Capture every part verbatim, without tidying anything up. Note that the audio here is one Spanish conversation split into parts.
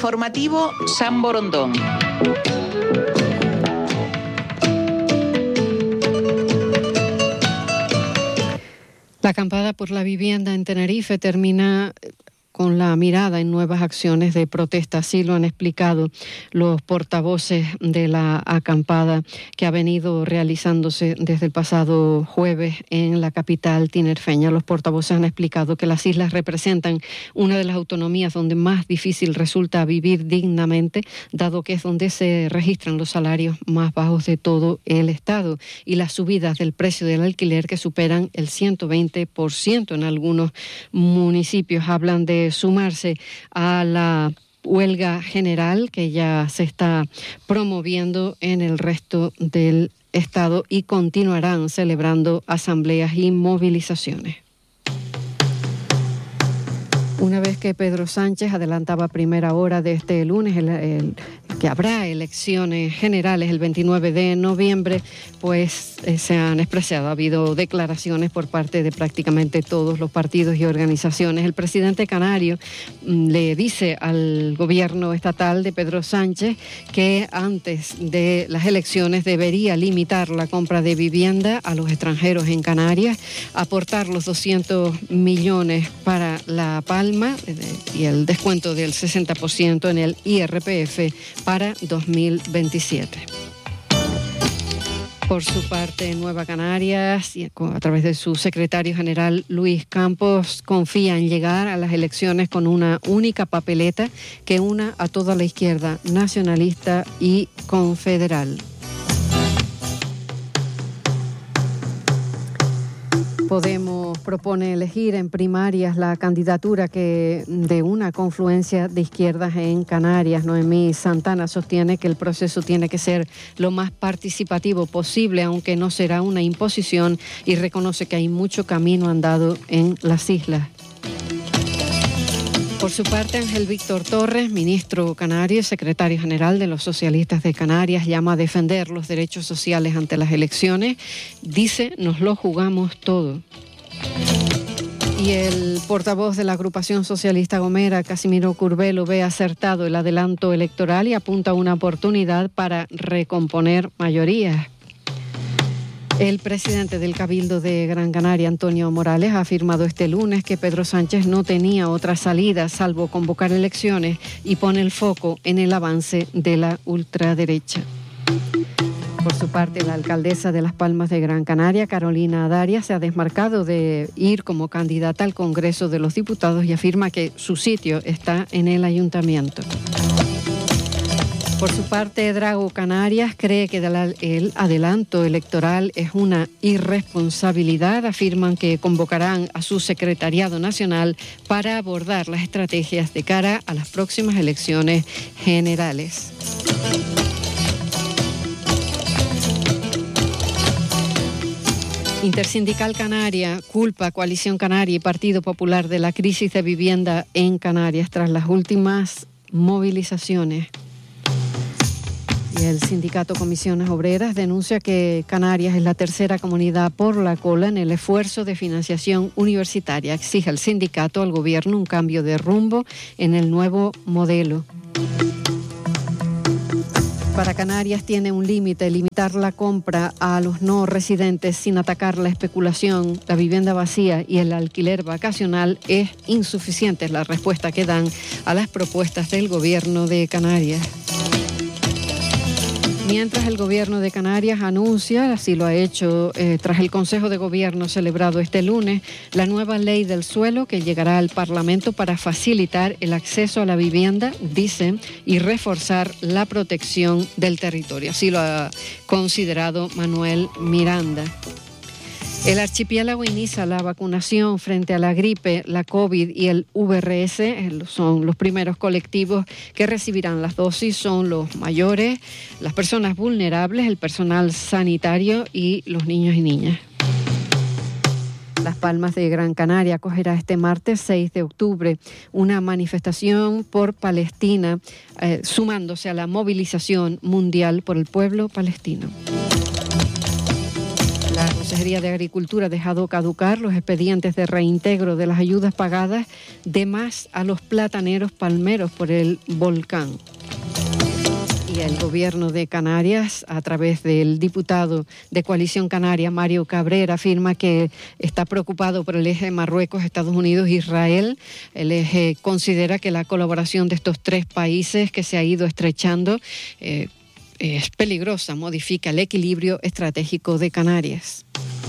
Informativo San Borondón. La acampada por la vivienda en Tenerife termina con la mirada en nuevas acciones de protesta. Así lo han explicado los portavoces de la acampada que ha venido realizándose desde el pasado jueves en la capital tinerfeña. Los portavoces han explicado que las islas representan una de las autonomías donde más difícil resulta vivir dignamente, dado que es donde se registran los salarios más bajos de todo el estado y las subidas del precio del alquiler que superan el ciento veinte por ciento en algunos municipios. Hablan de sumarse a la huelga general que ya se está promoviendo en el resto del estado y continuarán celebrando asambleas y movilizaciones. Una vez que Pedro Sánchez adelantaba a primera hora de este lunes el, el, que habrá elecciones generales el veintinueve de noviembre, pues eh, se han expresado, ha habido declaraciones por parte de prácticamente todos los partidos y organizaciones. El presidente canario mm, le dice al gobierno estatal de Pedro Sánchez que antes de las elecciones debería limitar la compra de vivienda a los extranjeros en Canarias, aportar los doscientos millones para La Palma y el descuento del sesenta por ciento en el I R P F para dos mil veintisiete. Por su parte, Nueva Canarias, a través de su secretario general Luis Campos, confía en llegar a las elecciones con una única papeleta que una a toda la izquierda nacionalista y confederal. Podemos propone elegir en primarias la candidatura que de una confluencia de izquierdas en Canarias. Noemí Santana sostiene que el proceso tiene que ser lo más participativo posible, aunque no será una imposición, y reconoce que hay mucho camino andado en las islas. Por su parte, Ángel Víctor Torres, ministro canario y secretario general de los socialistas de Canarias, llama a defender los derechos sociales ante las elecciones. Dice, nos lo jugamos todo. Y el portavoz de la agrupación socialista Gomera, Casimiro Curbelo, ve acertado el adelanto electoral y apunta a una oportunidad para recomponer mayorías. El presidente del Cabildo de Gran Canaria, Antonio Morales, ha afirmado este lunes que Pedro Sánchez no tenía otra salida salvo convocar elecciones y pone el foco en el avance de la ultraderecha. Por su parte, la alcaldesa de Las Palmas de Gran Canaria, Carolina Darias, se ha desmarcado de ir como candidata al Congreso de los Diputados y afirma que su sitio está en el ayuntamiento. Por su parte, Drago Canarias cree que el adelanto electoral es una irresponsabilidad. Afirman que convocarán a su secretariado nacional para abordar las estrategias de cara a las próximas elecciones generales. Intersindical Canaria culpa a Coalición Canaria y Partido Popular de la crisis de vivienda en Canarias tras las últimas movilizaciones. Y el sindicato Comisiones Obreras denuncia que Canarias es la tercera comunidad por la cola en el esfuerzo de financiación universitaria. Exige al sindicato al gobierno un cambio de rumbo en el nuevo modelo. Para Canarias tiene un límite, limitar la compra a los no residentes sin atacar la especulación, la vivienda vacía y el alquiler vacacional es insuficiente, es la respuesta que dan a las propuestas del gobierno de Canarias. Mientras el gobierno de Canarias anuncia, así lo ha hecho eh, tras el Consejo de Gobierno celebrado este lunes, la nueva ley del suelo que llegará al Parlamento para facilitar el acceso a la vivienda, dicen, y reforzar la protección del territorio. Así lo ha considerado Manuel Miranda. El archipiélago inicia la vacunación frente a la gripe, la COVID y el V R S. Son los primeros colectivos que recibirán las dosis. Son los mayores, las personas vulnerables, el personal sanitario y los niños y niñas. Las Palmas de Gran Canaria acogerá este martes seis de octubre una manifestación por Palestina, eh, sumándose a la movilización mundial por el pueblo palestino. La Consejería de Agricultura ha dejado caducar los expedientes de reintegro de las ayudas pagadas de más a los plataneros palmeros por el volcán. Y el Gobierno de Canarias, a través del diputado de Coalición Canaria, Mario Cabrera, afirma que está preocupado por el eje Marruecos, Estados Unidos, Israel. El eje considera que la colaboración de estos tres países que se ha ido estrechando eh, es peligrosa, modifica el equilibrio estratégico de Canarias.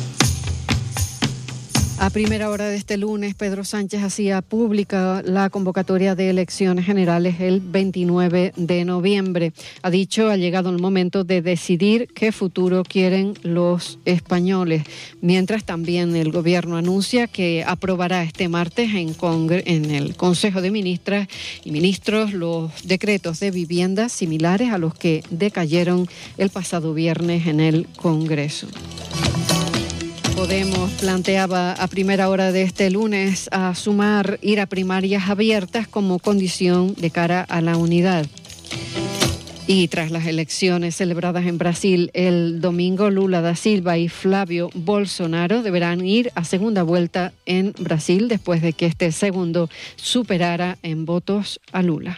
A primera hora de este lunes, Pedro Sánchez hacía pública la convocatoria de elecciones generales el veintinueve de noviembre. Ha dicho, ha llegado el momento de decidir qué futuro quieren los españoles. Mientras también el Gobierno anuncia que aprobará este martes en, Congre- en el Consejo de Ministras y Ministros los decretos de vivienda similares a los que decayeron el pasado viernes en el Congreso. Podemos planteaba a primera hora de este lunes a sumar ir a primarias abiertas como condición de cara a la unidad. Y tras las elecciones celebradas en Brasil el domingo, Lula da Silva y Flávio Bolsonaro deberán ir a segunda vuelta en Brasil después de que este segundo superara en votos a Lula.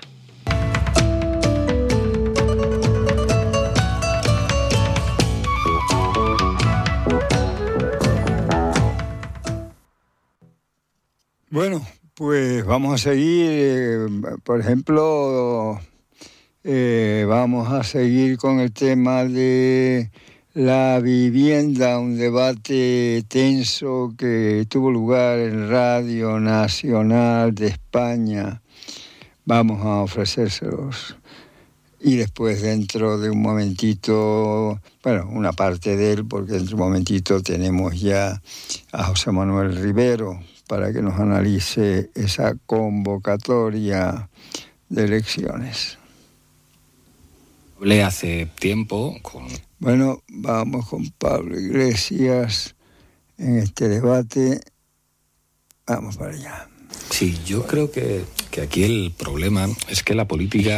Bueno, pues vamos a seguir, eh, por ejemplo, eh, vamos a seguir con el tema de la vivienda, un debate tenso que tuvo lugar en Radio Nacional de España. Vamos a ofrecérselos. Y después, dentro de un momentito, bueno, una parte de él, porque dentro de un momentito tenemos ya a José Manuel Rivero, para que nos analice esa convocatoria de elecciones. Hablé hace tiempo con... Bueno, vamos con Pablo Iglesias en este debate. Vamos para allá. Sí, yo creo que, que aquí el problema es que la política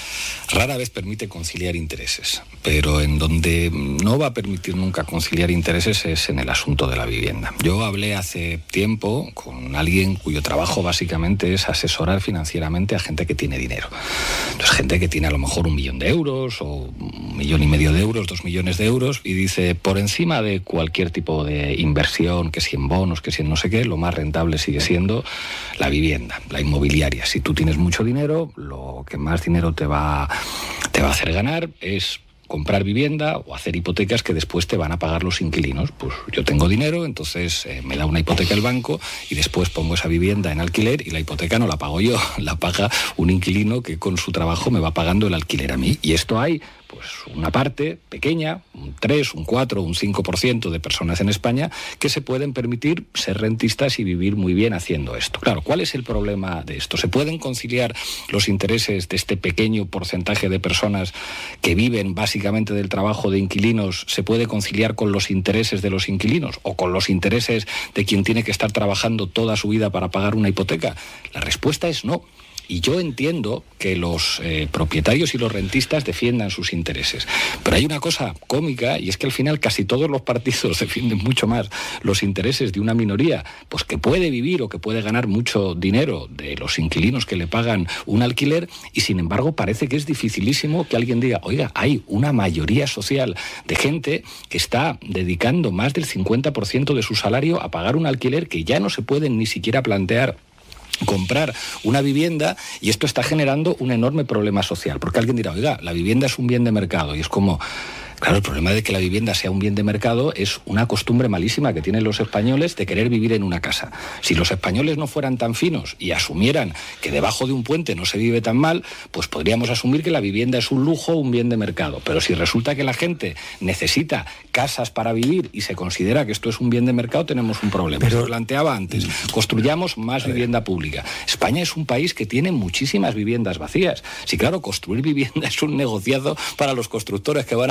rara vez permite conciliar intereses, pero en donde no va a permitir nunca conciliar intereses es en el asunto de la vivienda. Yo hablé hace tiempo con alguien cuyo trabajo básicamente es asesorar financieramente a gente que tiene dinero. Entonces, gente que tiene a lo mejor un millón de euros o un millón y medio de euros, dos millones de euros, y dice, por encima de cualquier tipo de inversión, que si en bonos, que si en no sé qué, lo más rentable sigue siendo la vivienda, la inmobiliaria. Si tú tienes mucho dinero, lo que más dinero te va te va a hacer ganar es comprar vivienda o hacer hipotecas que después te van a pagar los inquilinos. Pues yo tengo dinero, entonces eh, me da una hipoteca el banco y después pongo esa vivienda en alquiler y la hipoteca no la pago yo, la paga un inquilino que con su trabajo me va pagando el alquiler a mí. Y esto hay pues una parte pequeña, un tres, un cuatro, un cinco por ciento de personas en España que se pueden permitir ser rentistas y vivir muy bien haciendo esto. Claro, ¿cuál es el problema de esto? ¿Se pueden conciliar los intereses de este pequeño porcentaje de personas que viven básicamente del trabajo de inquilinos? ¿Se puede conciliar con los intereses de los inquilinos o con los intereses de quien tiene que estar trabajando toda su vida para pagar una hipoteca? La respuesta es no. Y yo entiendo que los eh, propietarios y los rentistas defiendan sus intereses. Pero hay una cosa cómica, y es que al final casi todos los partidos defienden mucho más los intereses de una minoría, pues que puede vivir o que puede ganar mucho dinero de los inquilinos que le pagan un alquiler, y sin embargo parece que es dificilísimo que alguien diga, oiga, hay una mayoría social de gente que está dedicando más del cincuenta por ciento de su salario a pagar un alquiler que ya no se pueden ni siquiera plantear comprar una vivienda, y esto está generando un enorme problema social, porque alguien dirá, oiga, la vivienda es un bien de mercado, y es como... Claro, el problema de que la vivienda sea un bien de mercado es una costumbre malísima que tienen los españoles de querer vivir en una casa. Si los españoles no fueran tan finos y asumieran que debajo de un puente no se vive tan mal, pues podríamos asumir que la vivienda es un lujo, un bien de mercado. Pero si resulta que la gente necesita casas para vivir y se considera que esto es un bien de mercado, tenemos un problema. Pero... Se planteaba antes, construyamos más vivienda pública. España es un país que tiene muchísimas viviendas vacías. Sí, claro, construir vivienda es un negociazo para los constructores que van a decir, sí,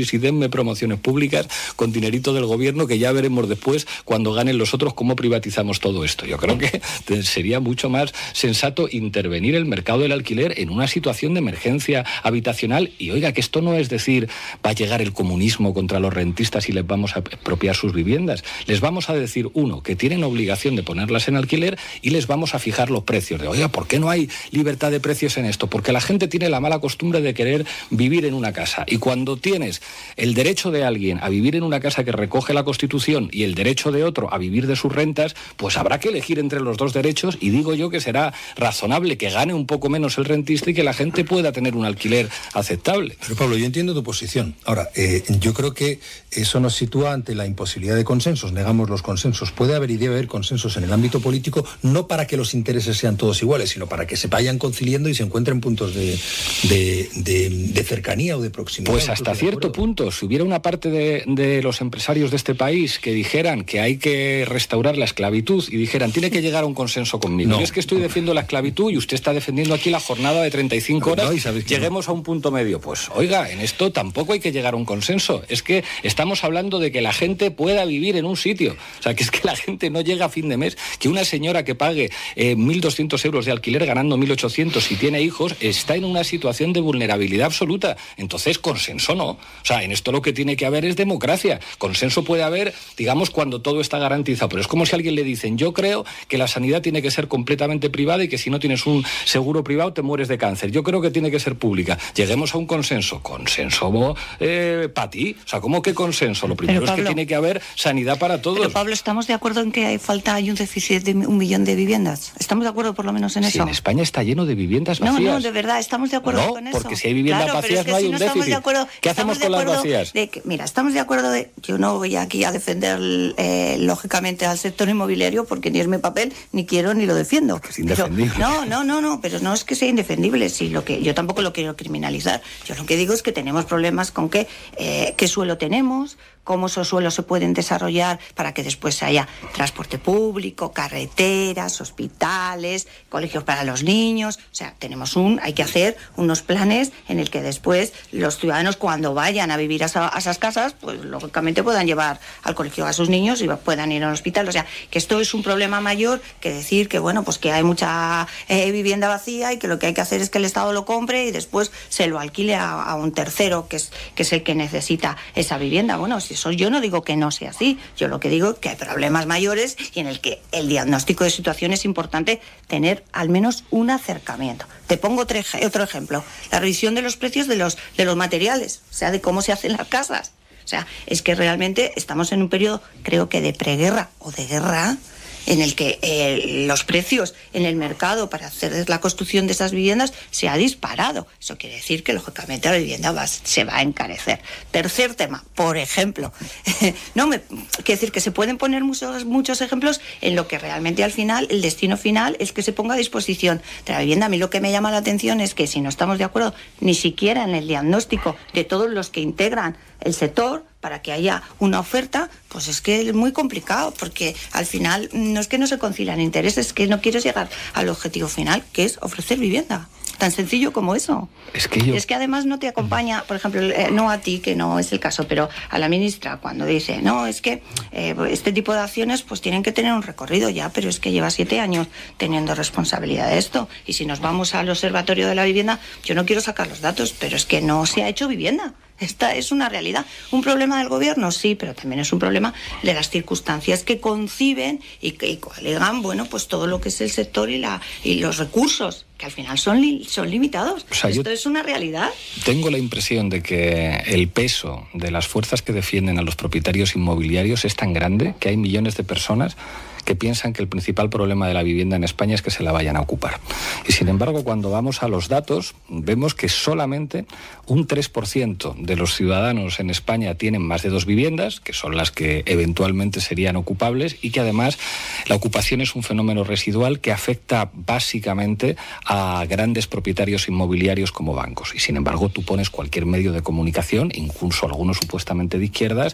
simbiosis y denme promociones públicas con dinerito del gobierno, que ya veremos después, cuando ganen los otros, cómo privatizamos todo esto. Yo creo que sería mucho más sensato intervenir el mercado del alquiler en una situación de emergencia habitacional. Y oiga, que esto no es decir, va a llegar el comunismo contra los rentistas y les vamos a expropiar sus viviendas. Les vamos a decir, uno, que tienen obligación de ponerlas en alquiler, y les vamos a fijar los precios. De, oiga, ¿por qué no hay libertad de precios en esto? Porque la gente tiene la mala costumbre de querer vivir en una casa. Y cuando tienes el derecho de alguien a vivir en una casa que recoge la Constitución y el derecho de otro a vivir de sus rentas, pues habrá que elegir entre los dos derechos, y digo yo que será razonable que gane un poco menos el rentista y que la gente pueda tener un alquiler aceptable. Pero Pablo, yo entiendo tu posición. Ahora, eh, yo creo que eso nos sitúa ante la imposibilidad de consensos. Negamos los consensos. Puede haber y debe haber consensos en el ámbito político, no para que los intereses sean todos iguales, sino para que se vayan conciliando y se encuentren puntos de, de, de, de cercanía o de proximidad. Pues hasta cierto punto, si hubiera una parte de, de los empresarios de este país que dijeran que hay que restaurar la esclavitud y dijeran, tiene que llegar a un consenso conmigo. No. Yo es que estoy defendiendo la esclavitud y usted está defendiendo aquí la jornada de treinta y cinco horas, no, lleguemos no. a un punto medio. Pues oiga, en esto tampoco hay que llegar a un consenso. Es que estamos hablando de que la gente pueda vivir en un sitio. O sea, que es que la gente no llega a fin de mes, que una señora que pague eh, mil doscientos euros de alquiler ganando mil ochocientos y tiene hijos, está en una situación de vulnerabilidad absoluta. Entonces, consenso no. O sea, en esto lo que tiene que haber es democracia. Consenso puede haber, digamos, cuando todo está garantizado. Pero es como si a alguien le dicen, yo creo que la sanidad tiene que ser completamente privada y que si no tienes un seguro privado te mueres de cáncer. Yo creo que tiene que ser pública. Lleguemos a un consenso. ¿Consenso eh, para ti? O sea, ¿cómo que consenso? Lo primero Pablo, es que tiene que haber sanidad para todos. Pero Pablo, ¿estamos de acuerdo en que hay falta, hay un déficit de un millón de viviendas? ¿Estamos de acuerdo por lo menos en sí, eso? En España está lleno de viviendas vacías. No, no, de verdad, estamos de acuerdo no, con eso. Porque si hay viviendas claro, vacías es que no hay si un no déficit. De acuerdo, ¿Qué hacemos con las vacías? De que, mira, estamos de acuerdo de... Yo no voy aquí a defender, eh, lógicamente, al sector inmobiliario porque ni es mi papel, ni quiero, ni lo defiendo. Porque es indefendible. Pero, no, no, no, no, pero no es que sea indefendible. Sí, lo que, yo tampoco lo quiero criminalizar. Yo lo que digo es que tenemos problemas con qué, eh, qué suelo tenemos, cómo esos suelos se pueden desarrollar para que después haya transporte público, carreteras, hospitales, colegios para los niños. O sea, tenemos un, hay que hacer unos planes en el que después los ciudadanos, cuando vayan a vivir a, esa, a esas casas, pues lógicamente puedan llevar al colegio a sus niños y puedan ir al hospital. O sea, que esto es un problema mayor que decir que, bueno, pues que hay mucha eh, vivienda vacía y que lo que hay que hacer es que el Estado lo compre y después se lo alquile a, a un tercero que es, que es el que necesita esa vivienda. Bueno, si eso yo no digo que no sea así, yo lo que digo es que hay problemas mayores y en el que el diagnóstico de situación es importante tener al menos un acercamiento. Te pongo otro, otro ejemplo, la revisión de los precios de los, de los materiales, o sea, de cómo se hacen las casas. O sea, es que realmente estamos en un periodo, creo que de preguerra o de guerra, en el que eh, los precios en el mercado para hacer la construcción de esas viviendas se ha disparado. Eso quiere decir que, lógicamente, la vivienda va, se va a encarecer. Tercer tema, por ejemplo, no me quiere decir que se pueden poner muchos, muchos ejemplos en lo que realmente al final, el destino final es que se ponga a disposición de la vivienda. A mí lo que me llama la atención es que si no estamos de acuerdo ni siquiera en el diagnóstico de todos los que integran el sector para que haya una oferta, pues es que es muy complicado, porque al final no es que no se concilian intereses, es que no quieres llegar al objetivo final, que es ofrecer vivienda. Tan sencillo como eso. Es que, yo... es que además no te acompaña, por ejemplo, eh, no a ti, que no es el caso, pero a la ministra cuando dice, no, es que eh, este tipo de acciones pues tienen que tener un recorrido ya, pero es que lleva siete años teniendo responsabilidad de esto. Y si nos vamos al Observatorio de la Vivienda, yo no quiero sacar los datos, pero es que no se ha hecho vivienda. Esta es una realidad. ¿Un problema del gobierno? Sí, pero también es un problema de las circunstancias que conciben y que y coalegan, bueno, pues todo lo que es el sector y la y los recursos, que al final son, li, son limitados. O sea, esto es una realidad. Tengo la impresión de que el peso de las fuerzas que defienden a los propietarios inmobiliarios es tan grande que hay millones de personas que piensan que el principal problema de la vivienda en España es que se la vayan a ocupar. Y sin embargo, cuando vamos a los datos, vemos que solamente un tres por ciento de los ciudadanos en España tienen más de dos viviendas, que son las que eventualmente serían ocupables, y que además la ocupación es un fenómeno residual que afecta básicamente a grandes propietarios inmobiliarios como bancos. Y sin embargo, tú pones cualquier medio de comunicación, incluso algunos supuestamente de izquierdas,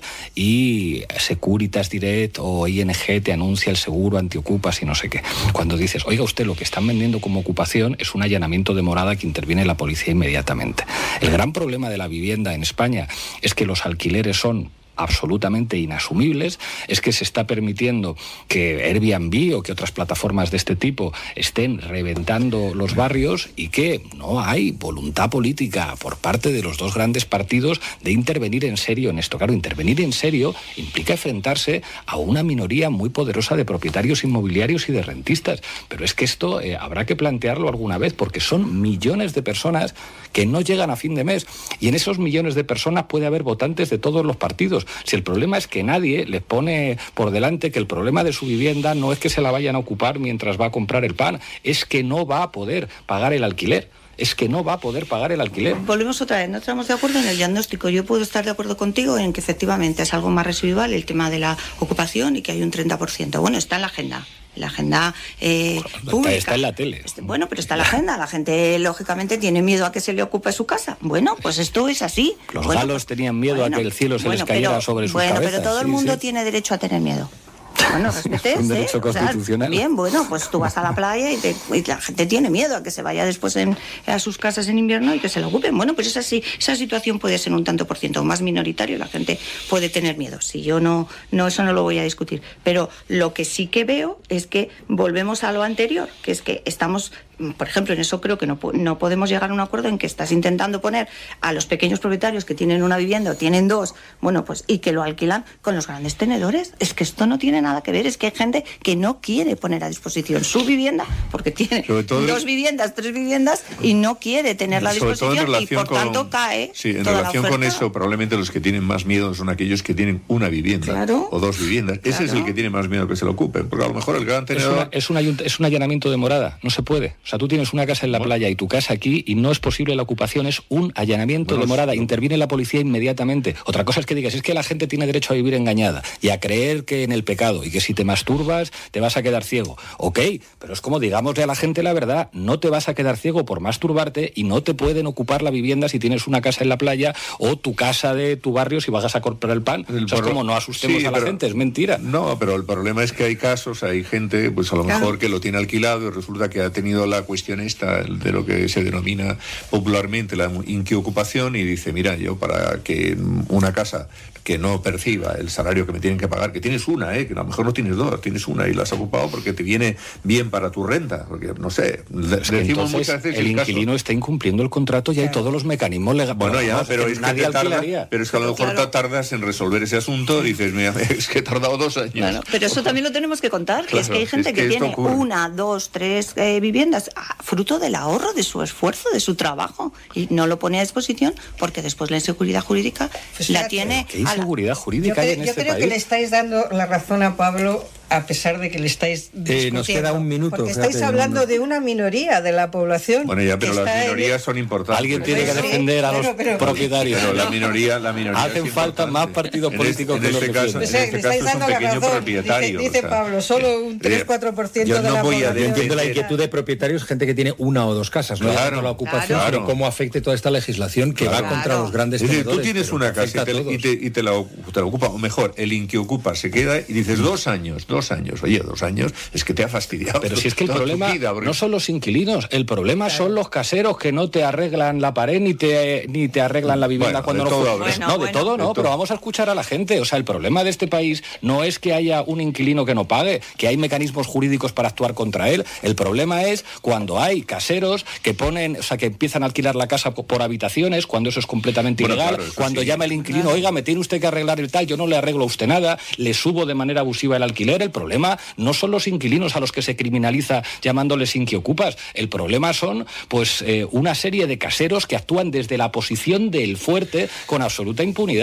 y Securitas Direct o I N G te anuncia el seguro antiocupas y no sé qué. Cuando dices, oiga usted, lo que están vendiendo como ocupación es un allanamiento de morada que interviene la policía inmediatamente. El gran problema de la vivienda en España es que los alquileres son absolutamente inasumibles, es que se está permitiendo que Airbnb o que otras plataformas de este tipo estén reventando los barrios y que no hay voluntad política por parte de los dos grandes partidos de intervenir en serio en esto. Claro, intervenir en serio implica enfrentarse a una minoría muy poderosa de propietarios inmobiliarios y de rentistas, pero es que esto eh, habrá que plantearlo alguna vez, porque son millones de personas que no llegan a fin de mes, y en esos millones de personas puede haber votantes de todos los partidos. Si el problema es que nadie les pone por delante que el problema de su vivienda no es que se la vayan a ocupar mientras va a comprar el pan, es que no va a poder pagar el alquiler. Es que no va a poder pagar el alquiler. Volvemos otra vez, no estamos de acuerdo en el diagnóstico. Yo puedo estar de acuerdo contigo en que efectivamente es algo más residual el tema de la ocupación y que hay un treinta por ciento. Bueno, está en la agenda. La agenda eh, bueno, pública. Está en la tele. Bueno, pero está en la agenda. La gente, lógicamente, tiene miedo a que se le ocupe su casa. Bueno, pues esto es así. Los bueno, galos tenían miedo bueno, a que el cielo se bueno, les cayera pero, sobre sus bueno, cabezas. Pero todo el sí, mundo sí. tiene derecho a tener miedo. Bueno, respetes, es un derecho ¿eh? constitucional. O sea, bien, bueno, pues tú vas a la playa y, te, y la gente tiene miedo a que se vaya después en, a sus casas en invierno y que se lo ocupen. Bueno, pues esa, sí, esa situación puede ser un tanto por ciento más minoritario, la gente puede tener miedo. Si yo no, no, eso no lo voy a discutir. Pero lo que sí que veo es que volvemos a lo anterior, que es que estamos, por ejemplo, en eso creo que no, no podemos llegar a un acuerdo en que estás intentando poner a los pequeños propietarios que tienen una vivienda o tienen dos, bueno, pues y que lo alquilan con los grandes tenedores. Es que esto no tiene nada que ver, es que hay gente que no quiere poner a disposición su vivienda porque tiene dos viviendas, tres viviendas y no quiere tenerla a disposición y por con, tanto cae. Sí, en toda relación la con eso, probablemente los que tienen más miedo son aquellos que tienen una vivienda claro, o dos viviendas. Ese claro. es el que tiene más miedo que se lo ocupen, porque a lo mejor el gran tenedor... Es, una, es, una, es un allanamiento de morada, no se puede. O sea, tú tienes una casa en la bueno. playa y tu casa aquí y no es posible la ocupación, es un allanamiento bueno, de morada. No. Interviene la policía inmediatamente. Otra cosa es que digas, es que la gente tiene derecho a vivir engañada y a creer que en el pecado y que si te masturbas te vas a quedar ciego. Ok, pero es como digámosle a la gente la verdad, no te vas a quedar ciego por masturbarte y no te pueden ocupar la vivienda si tienes una casa en la playa o tu casa de tu barrio si vas a comprar el pan. El o sea, es como no asustemos sí, a la pero, gente, es mentira. No, pero el problema es que hay casos, hay gente, pues a lo claro. mejor que lo tiene alquilado y resulta que ha tenido la cuestión esta de lo que se denomina popularmente la inquiocupación y dice, mira, yo para que una casa que no perciba el salario que me tienen que pagar, que tienes una, ¿eh? Que a lo mejor no tienes dos, tienes una y la has ocupado porque te viene bien para tu renta, porque no sé, le, es que decimos muchas veces el, el inquilino caso... está incumpliendo el contrato y claro. hay todos los mecanismos legales. Bueno, ya, pero es, que te tarda, pero es que a lo mejor claro. tardas en resolver ese asunto, dices, mira, es que he tardado dos años. Bueno, pero eso también lo tenemos que contar, que claro, es que hay gente es que, que tiene una, dos, tres eh, viviendas, fruto del ahorro, de su esfuerzo, de su trabajo, y no lo pone a disposición porque después la inseguridad jurídica pues la tiene... ¿Qué inseguridad jurídica yo hay que, en yo este creo país? Que le estáis dando la razón a Pablo a pesar de que le estáis discutiendo. Eh, nos queda un minuto. Porque estáis fíjate, hablando de una minoría de la población. Bueno, ya, pero las minorías en... son importantes. Alguien tiene que defender a los pero, pero, propietarios. Pero la minoría, la minoría hacen es falta más partidos políticos en que este, los en este caso, o sea, en este caso es un pequeño propietario. Dice, dice o sea, Pablo, solo un tres cuatro por ciento yo de no la voy población. A yo entiendo la inquietud de propietarios, gente que tiene una o dos casas, no claro, la ocupación, claro. sino cómo afecte toda esta legislación que claro. va contra los grandes es decir, tenedores. Tú tienes una casa y te, y, te, y te, la, te la ocupa, o mejor, el inquiocupa se queda y dices dos años, dos años, oye, dos años, es que te ha fastidiado. Pero si es que el problema vida, porque... no son los inquilinos, el problema claro. son los caseros que no te arreglan la pared ni te ni te arreglan la vivienda bueno, cuando no bueno, No, de bueno, todo no, de pero todo. Vamos a escuchar a la gente. O sea, el problema de este país no es que haya un inquilino que no pague, que hay mecanismos jurídicos para actuar contra él. El problema es cuando hay caseros que ponen, o sea, que empiezan a alquilar la casa por habitaciones, cuando eso es completamente bueno, ilegal, claro, cuando sí. llama el inquilino, claro. oiga, me tiene usted que arreglar el tal, yo no le arreglo a usted nada, le subo de manera abusiva el alquiler. El problema no son los inquilinos a los que se criminaliza llamándoles inquiocupas. El problema son, pues, eh, una serie de caseros que actúan desde la posición del fuerte con absoluta impunidad.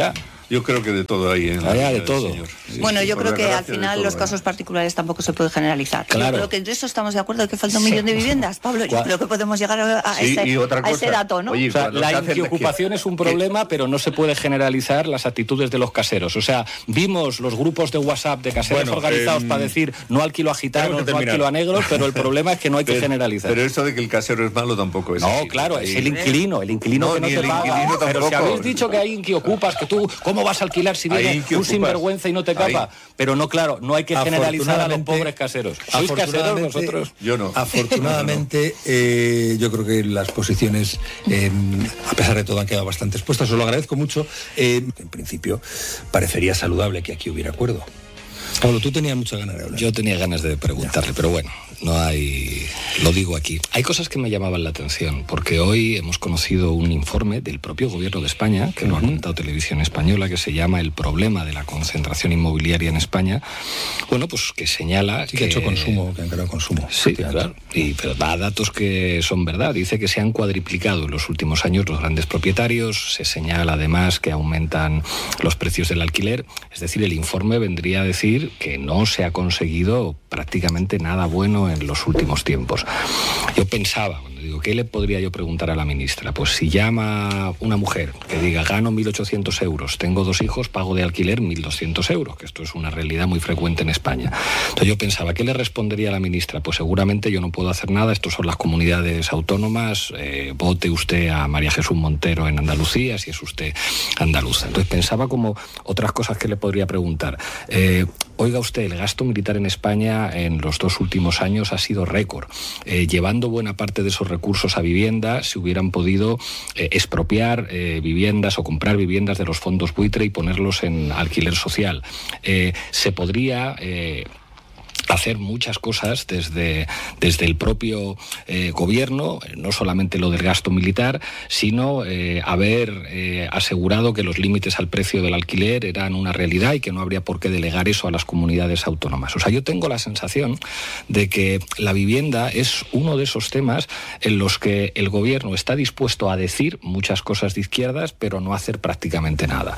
Yo creo que de todo hay en la Haya vida de del todo. señor. Sí, Bueno, sí, yo por creo que desgracia, al de final todo los hay. casos particulares tampoco se puede generalizar. Claro. Yo creo que en eso estamos de acuerdo, que falta un millón de viviendas, Pablo. Yo Cua- creo que podemos llegar a, a Sí, ese, y otra a ese cosa, dato, ¿no? oye, O sea, cuando la se hacen- inquiocupación es un problema, pero no se puede generalizar las actitudes de los caseros. O sea, vimos los grupos de WhatsApp de caseros Bueno, organizados em, para decir no alquilo a tenemos gitanos, que no terminar. alquilo a negros, pero el problema es que no hay que Pero- generalizar. Pero esto de que el casero es malo tampoco es No, así. claro, es Ahí- el inquilino, el inquilino No, que no ni te el paga. inquilino Pero si tampoco. habéis dicho que hay inquiocupas, que tú, ¿cómo vas a alquilar si Hay viene un inquiocupas. sinvergüenza y no te capa? Hay. Pero no, claro, no hay que generalizar a los Afortunadamente- pobres caseros. ¿Sois caseros afortunadamente- vosotros? Yo no. Afortunadamente, eh, yo creo que las posiciones, eh, a pesar de todo, han quedado bastante expuestas. Os lo agradezco mucho. Eh, en principio, parecería saludable que aquí hubiera acuerdo. Pablo, tú tenías muchas ganas de hablar. Yo tenía ganas de preguntarle, pero bueno, no hay... Lo digo aquí. Hay cosas que me llamaban la atención, porque hoy hemos conocido un informe del propio Gobierno de España, que lo ha contado Televisión Española, que se llama El problema de la concentración inmobiliaria en España. Bueno, pues que señala Sí que ha hecho consumo, que han creado consumo. Sí, claro. Y, pero da datos que son verdad. Dice que se han cuadriplicado en los últimos años los grandes propietarios. Se señala además que aumentan los precios del alquiler. Es decir, el informe vendría a decir que no se ha conseguido prácticamente nada bueno en los últimos tiempos. Yo pensaba, cuando digo, ¿qué le podría yo preguntar a la ministra? Pues si llama una mujer que diga, gano mil ochocientos euros, tengo dos hijos, pago de alquiler mil doscientos euros, que esto es una realidad muy frecuente en España. Entonces yo pensaba, ¿qué le respondería a la ministra? Pues seguramente yo no puedo hacer nada, estos son las comunidades autónomas, eh, vote usted a María Jesús Montero en Andalucía, si es usted andaluza. Entonces pensaba como otras cosas que le podría preguntar. Eh, Oiga usted, el gasto militar en España en los dos últimos años ha sido récord. Eh, llevando buena parte de esos recursos a vivienda, se hubieran podido eh, expropiar eh, viviendas o comprar viviendas de los fondos buitre y ponerlos en alquiler social. Eh, se podría... Eh, hacer muchas cosas desde, desde el propio eh, gobierno, no solamente lo del gasto militar, sino eh, haber eh, asegurado que los límites al precio del alquiler eran una realidad y que no habría por qué delegar eso a las comunidades autónomas. O sea, yo tengo la sensación de que la vivienda es uno de esos temas en los que el gobierno está dispuesto a decir muchas cosas de izquierdas, pero no hacer prácticamente nada.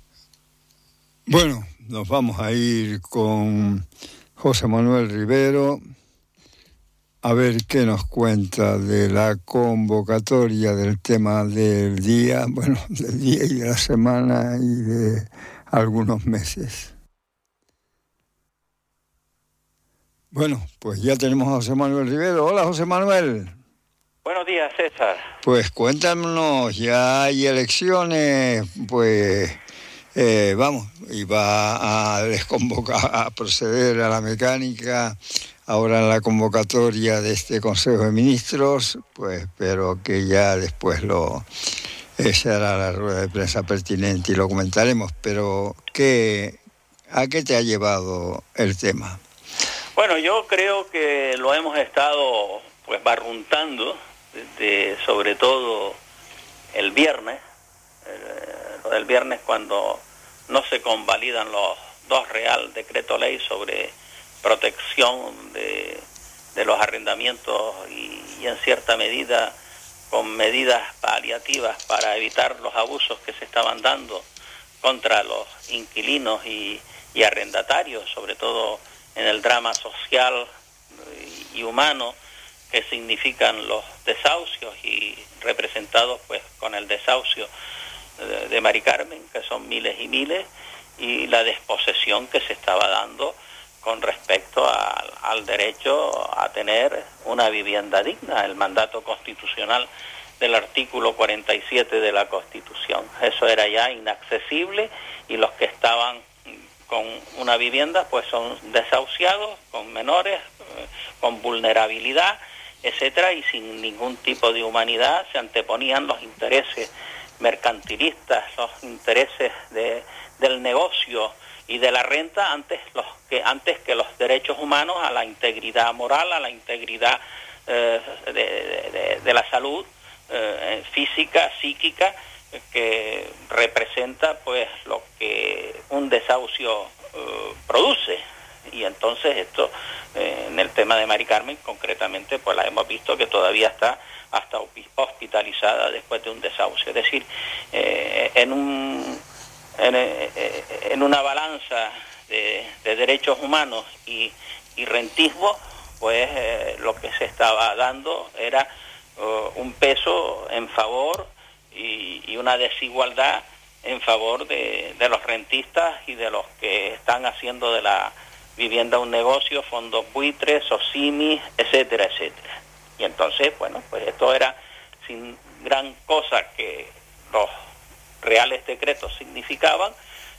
Bueno, nos vamos a ir con José Manuel Rivero, a ver qué nos cuenta de la convocatoria del tema del día, bueno, del día y de la semana y de algunos meses. Bueno, pues ya tenemos a José Manuel Rivero. Hola, José Manuel. Buenos días, César. Pues cuéntanos, ya hay elecciones, pues... Eh, vamos, y va a desconvocar, a proceder a la mecánica ahora en la convocatoria de este Consejo de Ministros, pues espero que ya después lo eh, se hará la rueda de prensa pertinente y lo comentaremos, pero ¿qué, ¿a qué te ha llevado el tema? Bueno, yo creo que lo hemos estado pues barruntando desde sobre todo el viernes, eh, lo del viernes cuando no se convalidan los dos Real Decreto Ley sobre protección de, de los arrendamientos y, y en cierta medida con medidas paliativas para evitar los abusos que se estaban dando contra los inquilinos y, y arrendatarios, sobre todo en el drama social y, y humano que significan los desahucios y representados pues con el desahucio de Mari Carmen, que son miles y miles, y la desposesión que se estaba dando con respecto a, al derecho a tener una vivienda digna, el mandato constitucional del artículo cuarenta y siete de la Constitución. Eso era ya inaccesible y los que estaban con una vivienda pues son desahuciados, con menores, con vulnerabilidad, etcétera, y sin ningún tipo de humanidad se anteponían los intereses mercantilistas, los intereses de, del negocio y de la renta antes los que antes que los derechos humanos a la integridad moral, a la integridad eh, de, de, de la salud eh, física, psíquica, que representa pues lo que un desahucio eh, produce. Y entonces esto eh, en el tema de Mari Carmen concretamente pues la hemos visto que todavía está hasta hospitalizada después de un desahucio. Es decir, eh, en un en, en una balanza de, de derechos humanos y, y rentismo, pues eh, lo que se estaba dando era uh, un peso en favor y, y una desigualdad en favor de, de los rentistas y de los que están haciendo de la vivienda un negocio, fondos buitres, SOCIMI, etcétera, etcétera. Y entonces, bueno, pues esto era sin gran cosa que los reales decretos significaban,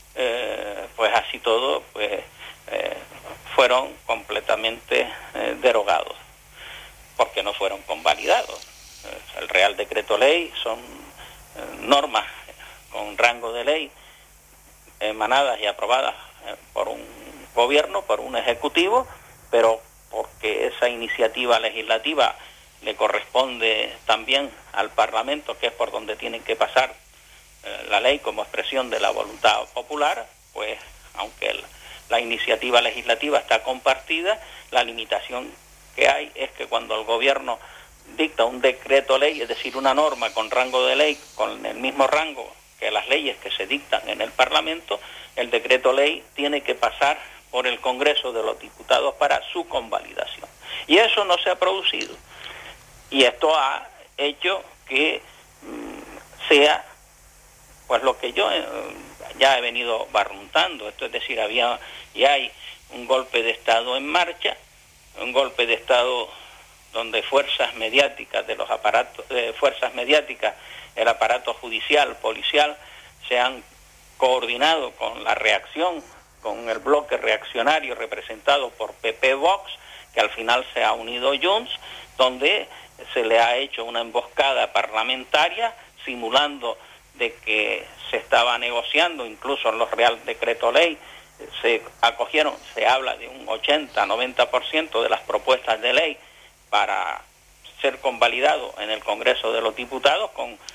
eh, pues así todo, pues eh, fueron completamente eh, derogados, porque no fueron convalidados. Eh, el Real Decreto Ley son eh, normas con rango de ley emanadas y aprobadas eh, por un gobierno, por un ejecutivo, pero porque esa iniciativa legislativa le corresponde también al Parlamento, que es por donde tienen que pasar eh, la ley como expresión de la voluntad popular, pues aunque el, la iniciativa legislativa está compartida, la limitación que hay es que cuando el gobierno dicta un decreto ley, es decir, una norma con rango de ley, con el mismo rango que las leyes que se dictan en el Parlamento, el decreto ley tiene que pasar por el Congreso de los Diputados para su convalidación. Y eso no se ha producido. Y esto ha hecho que mmm, sea, pues lo que yo eh, ya he venido barruntando, esto es decir, había y hay un golpe de Estado en marcha, un golpe de Estado donde fuerzas mediáticas de los aparatos, eh, fuerzas mediáticas, el aparato judicial, policial, se han coordinado con la reacción, con el bloque reaccionario representado por P P Vox, que al final se ha unido Junts, donde se le ha hecho una emboscada parlamentaria, simulando de que se estaba negociando, incluso en los Real Decreto Ley, se acogieron, se habla de un ochenta a noventa por ciento de las propuestas de ley para ser convalidado en el Congreso de los Diputados, con, eh,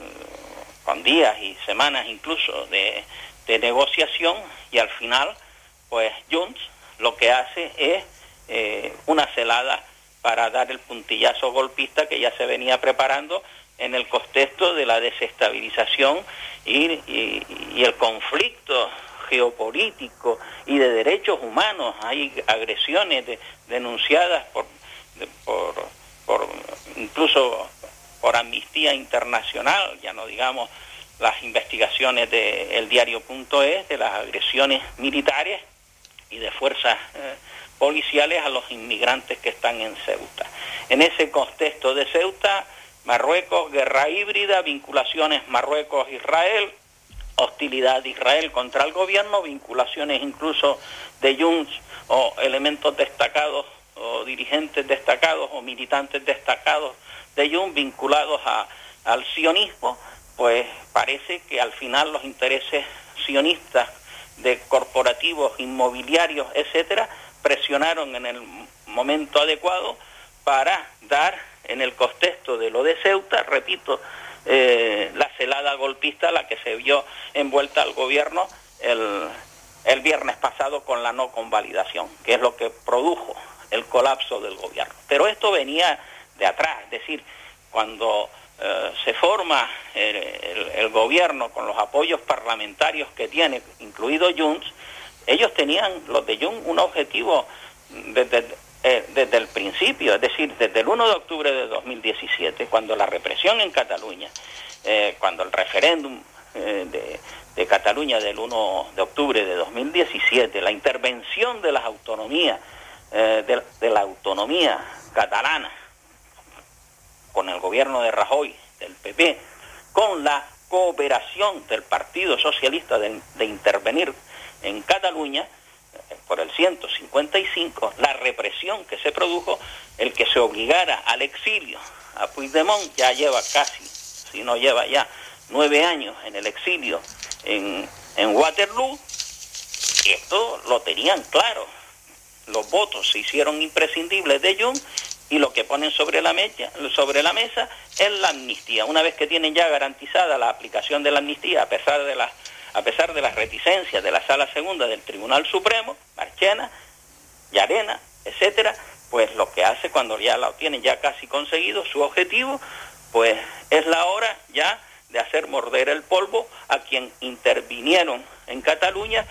con días y semanas incluso de, de negociación, y al final, pues Junts lo que hace es eh, una celada para dar el puntillazo golpista que ya se venía preparando en el contexto de la desestabilización y, y, y el conflicto geopolítico y de derechos humanos. Hay agresiones de, denunciadas por, de, por, por incluso por Amnistía Internacional, ya no digamos las investigaciones de el diario punto es, de las agresiones militares y de fuerzas eh, policiales a los inmigrantes que están en Ceuta. En ese contexto de Ceuta, Marruecos, guerra híbrida, vinculaciones Marruecos-Israel, hostilidad de Israel contra el gobierno, vinculaciones incluso de Junts o elementos destacados o dirigentes destacados o militantes destacados de Junts vinculados a, al sionismo, pues parece que al final los intereses sionistas de corporativos, inmobiliarios, etcétera, presionaron en el momento adecuado para dar, en el contexto de lo de Ceuta, repito, eh, la celada golpista a la que se vio envuelta al gobierno el, el viernes pasado con la no convalidación, que es lo que produjo el colapso del gobierno. Pero esto venía de atrás, es decir, cuando eh, se forma el, el, el gobierno con los apoyos parlamentarios que tiene, incluido Junts, ellos tenían, los de Junts, un objetivo desde, eh, desde el principio, es decir, desde el uno de octubre de dos mil diecisiete, cuando la represión en Cataluña, eh, cuando el referéndum eh, de, de Cataluña del uno de octubre de dos mil diecisiete, la intervención de las autonomías, eh, de, de la autonomía catalana, con el gobierno de Rajoy, del P P, con la cooperación del Partido Socialista de, de intervenir en Cataluña, por el ciento cincuenta y cinco, la represión que se produjo, el que se obligara al exilio a Puigdemont, ya lleva casi, si no lleva ya, nueve años en el exilio en, en Waterloo, y esto lo tenían claro. Los votos se hicieron imprescindibles de Junts, y lo que ponen sobre la, mecha, sobre la mesa es la amnistía. Una vez que tienen ya garantizada la aplicación de la amnistía, a pesar de las a pesar de las reticencias de la Sala Segunda del Tribunal Supremo, Marchena, Llarena, etcétera, pues lo que hace cuando ya lo tienen ya casi conseguido, su objetivo, pues es la hora ya de hacer morder el polvo a quien intervinieron en Cataluña